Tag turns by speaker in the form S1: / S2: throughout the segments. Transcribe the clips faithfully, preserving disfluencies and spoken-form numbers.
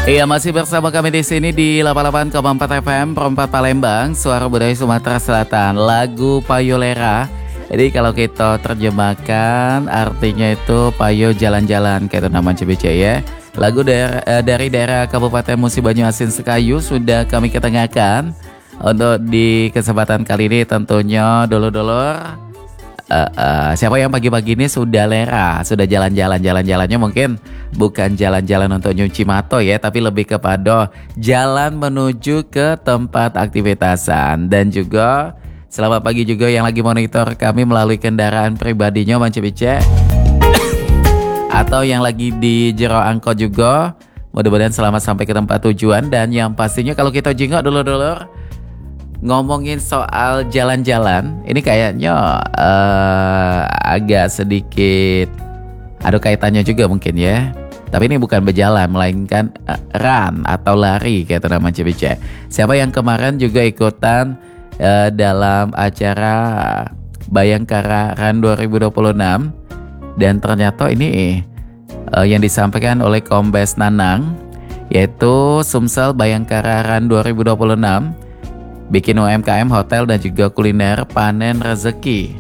S1: Iya, masih bersama kami di sini di delapan puluh delapan koma empat F M Perempat Palembang, Suara Budaya Sumatera Selatan, lagu Payolera. Jadi kalau kita terjemahkan artinya itu payo jalan-jalan kayak itu nama C B C ya. Lagu dari, dari daerah Kabupaten Musi Banyuasin Sekayu sudah kami ketengahkan. Untuk di kesempatan kali ini tentunya dulur-dulur Uh, uh, siapa yang pagi-pagi ini sudah lera, sudah jalan-jalan, jalan-jalannya mungkin bukan jalan-jalan untuk nyuci mato ya, tapi lebih kepada jalan menuju ke tempat aktivitasan. Dan juga selamat pagi juga yang lagi monitor kami melalui kendaraan pribadinya Manci Bice atau yang lagi di jero angkot juga. Mudah-mudahan selamat sampai ke tempat tujuan. Dan yang pastinya kalau kita jingok dulur-dulur ngomongin soal jalan-jalan, ini kayaknya uh, agak sedikit ada kaitannya juga mungkin ya. Tapi ini bukan berjalan, melainkan uh, run atau lari kayak nama C B C. Siapa yang kemarin juga ikutan uh, dalam acara Bayangkara Run dua ribu dua puluh enam. Dan ternyata ini uh, yang disampaikan oleh Kombes Nanang, yaitu Sumsel Bayangkara Run dua ribu dua puluh enam bikin U M K M hotel dan juga kuliner panen rezeki.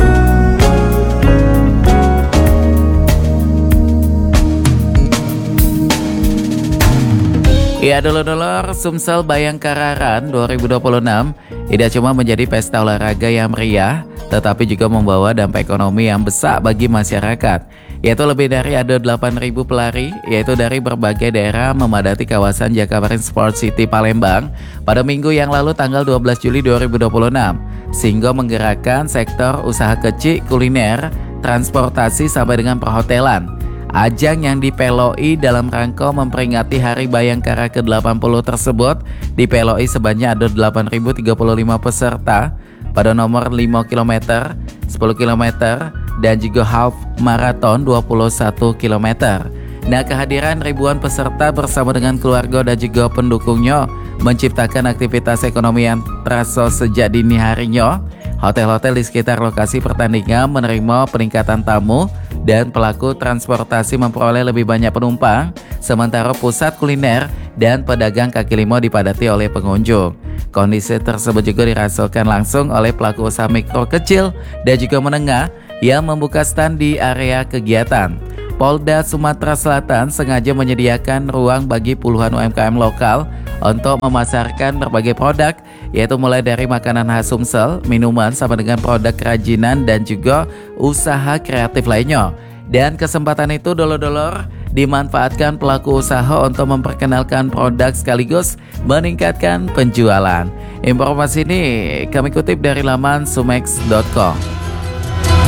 S1: Iya dulur-dulur, Sumsel Bayangkara Run dua ribu dua puluh enam tidak cuma menjadi pesta olahraga yang meriah, tetapi juga membawa dampak ekonomi yang besar bagi masyarakat. Yaitu lebih dari ada delapan ribu pelari, yaitu dari berbagai daerah memadati kawasan Jakabaring Sport City Palembang pada minggu yang lalu tanggal dua belas Juli dua ribu dua puluh enam, sehingga menggerakkan sektor usaha kecil, kuliner, transportasi sampai dengan perhotelan. Ajang yang dipeloi dalam rangka memperingati Hari Bayangkara ke delapan puluh tersebut dipeloi sebanyak ada delapan ribu tiga puluh lima peserta pada nomor lima kilometer, sepuluh kilometer, dan juga half marathon dua puluh satu kilometer. Nah, kehadiran ribuan peserta bersama dengan keluarga dan juga pendukungnya menciptakan aktivitas ekonomi yang terasa sejak dini harinya. Hotel-hotel di sekitar lokasi pertandingan menerima peningkatan tamu dan pelaku transportasi memperoleh lebih banyak penumpang, sementara pusat kuliner dan pedagang kaki lima dipadati oleh pengunjung. Kondisi tersebut juga dirasakan langsung oleh pelaku usaha mikro kecil dan juga menengah yang membuka stand di area kegiatan. Polda Sumatera Selatan sengaja menyediakan ruang bagi puluhan U M K M lokal untuk memasarkan berbagai produk, yaitu mulai dari makanan khas Sumsel, minuman, sama dengan produk kerajinan dan juga usaha kreatif lainnya. Dan kesempatan itu dulur-dulur dimanfaatkan pelaku usaha untuk memperkenalkan produk sekaligus meningkatkan penjualan. Informasi ini kami kutip dari laman sumex dot com.